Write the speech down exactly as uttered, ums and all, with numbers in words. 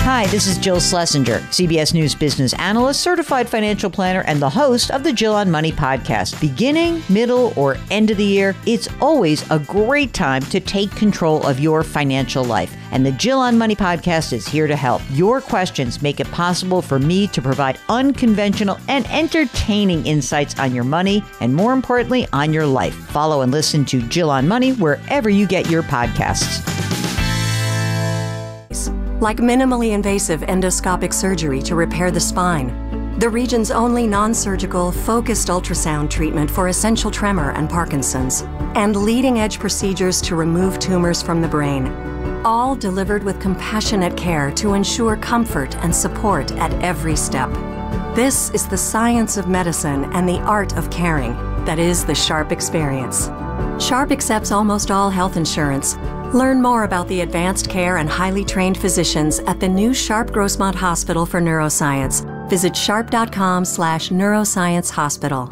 Hi, this is Jill Schlesinger, C B S News business analyst, certified financial planner, and the host of the Jill on Money podcast. Beginning, middle, or end of the year, it's always a great time to take control of your financial life. And the Jill on Money podcast is here to help. Your questions make it possible for me to provide unconventional and entertaining insights on your money, and more importantly, on your life. Follow and listen to Jill on Money wherever you get your podcasts. Like minimally invasive endoscopic surgery to repair the spine, the region's only non-surgical, focused ultrasound treatment for essential tremor and Parkinson's, and leading-edge procedures to remove tumors from the brain, all delivered with compassionate care to ensure comfort and support at every step. This is the science of medicine and the art of caring that is the Sharp Experience. Sharp accepts almost all health insurance. Learn more about the advanced care and highly trained physicians at the new Sharp Grossmont Hospital for Neuroscience. Visit sharp dot com slash neuroscience hospital.